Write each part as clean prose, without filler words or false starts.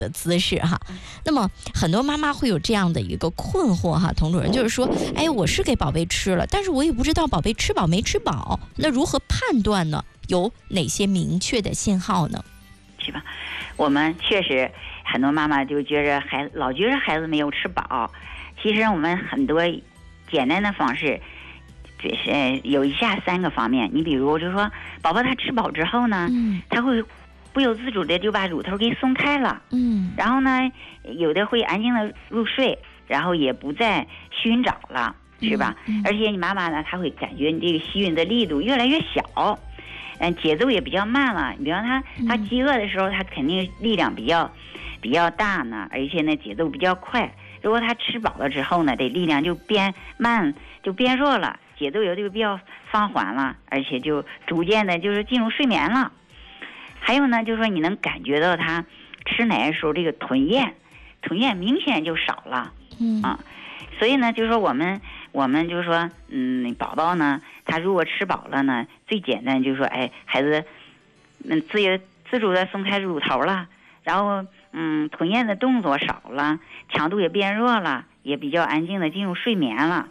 的姿势哈。那么很多妈妈会有这样的一个困惑哈，童主任就是说，哎，我是给宝贝吃了，但是我也不知道宝贝吃饱没吃饱，那如何判断呢？有哪些明确的信号呢？ 是吧？我们确实很多妈妈就觉着老觉着孩子没有吃饱，其实我们很多简单的方式，有以下3个方面。你比如就是说，宝宝他吃饱之后呢，他会不由自主的就把乳头给松开了，然后呢，有的会安静的入睡，然后也不再熏找了，是吧？而且你妈妈呢，她会感觉你这个吸吮的力度越来越小，节奏也比较慢了。你比方他饥饿的时候，他肯定力量比较大呢，而且呢节奏比较快。如果他吃饱了之后呢，这力量就变慢，就变弱了，节奏也就比较放缓了，而且就逐渐的就是进入睡眠了。还有呢，就是说你能感觉到他吃奶的时候，这个吞咽明显就少了，所以呢，就是说我们就是说，宝宝呢，他如果吃饱了呢，最简单就是说，哎，孩子，自主的松开乳头了，然后吞咽的动作少了，强度也变弱了，也比较安静的进入睡眠了，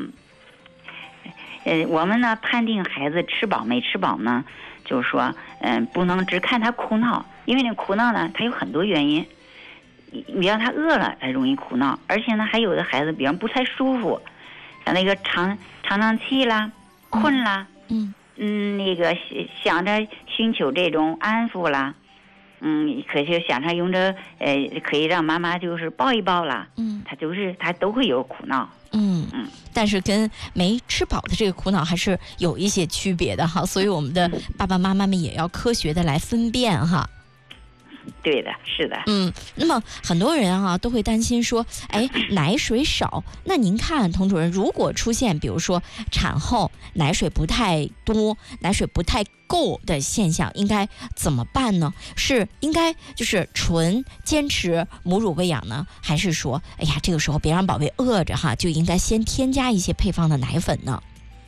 我们呢判定孩子吃饱没吃饱呢，就是说，不能只看他哭闹，因为那哭闹呢，他有很多原因。比方他饿了，他容易哭闹，而且呢，还有的孩子，比方不太舒服，像那个长气啦、困啦，那个想着寻求这种安抚啦，可是想着用着可以让妈妈就是抱一抱啦，他都会有苦恼， 但是跟没吃饱的这个苦恼还是有一些区别的哈，所以我们的爸爸妈妈们也要科学的来分辨哈。 对的，是的。 那么很多人啊都会担心说，哎，奶水少。那您看，童主任，如果出现比如说产后奶水不太多、奶水不太够的现象，应该怎么办呢？是应该就是纯坚持母乳喂养呢，还是说，哎呀，这个时候别让宝贝饿着哈，就应该先添加一些配方的奶粉呢？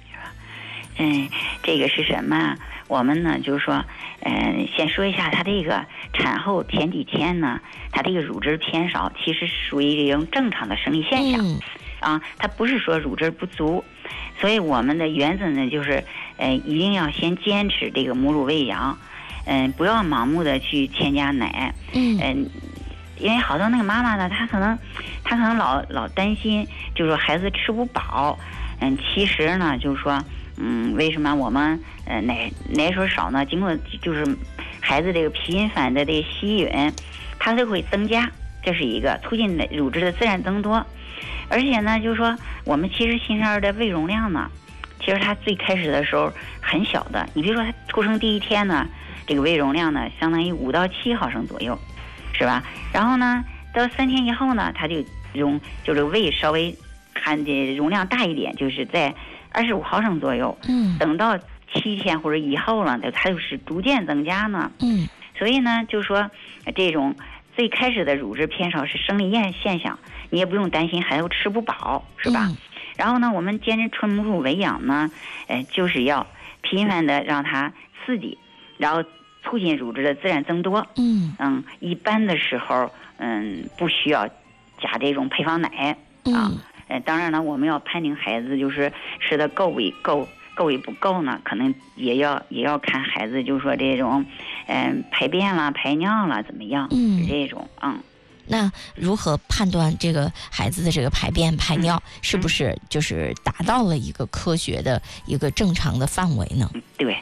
这个是什么？我们呢就是说，先说一下它这个产后前几天呢，它这个乳汁偏少，其实属于这种正常的生理现象，它不是说乳汁不足，所以我们的原则呢就是，一定要先坚持这个母乳喂养，不要盲目的去添加奶，因为好多那个妈妈呢，她可能老担心，就是说孩子吃不饱，其实呢就是说。为什么我们奶水少呢？经过就是孩子这个频繁的这个吸吮，它就会增加，这是一个促进乳汁的自然增多。而且呢，就是说我们其实新生儿的胃容量呢，其实他最开始的时候很小的。你比如说他出生第1天呢，这个胃容量呢相当于5到7毫升左右，是吧？然后呢，到3天以后呢，他就就是胃稍微含的容量大一点，就是在25毫升左右，等到7天或者以后了，它就是逐渐增加呢，所以呢，就是说这种最开始的乳汁偏少是生理现象，你也不用担心孩子吃不饱，是吧？然后呢，我们坚持纯母乳喂养呢，就是要频繁的让它刺激，然后促进乳汁的自然增多，一般的时候，不需要加这种配方奶啊。当然呢，我们要判定孩子就是吃的够与不够呢，可能也要看孩子，就是说这种，排便啦、排尿啦怎么样，这种， 那如何判断这个孩子的这个排便排尿是不是就是达到了一个科学的一个正常的范围呢？ 对，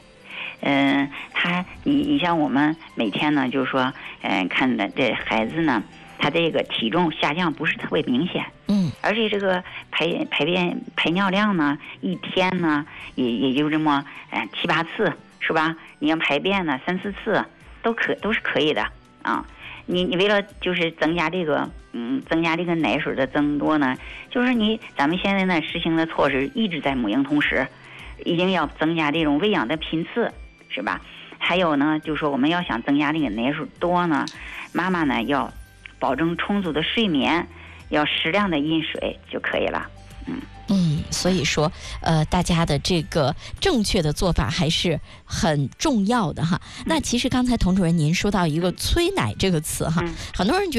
你像我们每天呢，就是说，看的这孩子呢。他这个体重下降不是特别明显，而且这个排便排尿量呢，一天呢也就这么7、8次，是吧？你要排便呢3、4次都是可以的啊。你为了就是增加这个奶水的增多呢，就是咱们现在呢实行的措施一直在母婴同时，一定要增加这种喂养的频次，是吧？还有呢，就是说我们要想增加这个奶水多呢，妈妈呢要保证充足的睡眠，要适量的饮水就可以了。 所以说大家的这个正确的做法还是很重要的哈。那其实刚才童主任您说到一个催奶这个词哈，很多人觉得